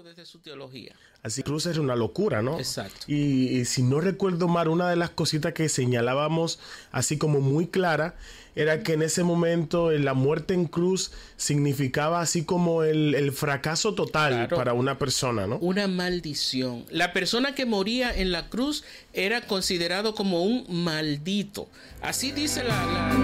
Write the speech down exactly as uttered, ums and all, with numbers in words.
desde su teología. Así cruz era una locura, ¿no? Exacto. Y, y si no recuerdo mal, una de las cositas que señalábamos así como muy clara era que en ese momento la muerte en cruz significaba así como el, el fracaso total, claro, para una persona, ¿no? Una maldición. La persona que moría en la cruz era considerado como un maldito. Así dice la... la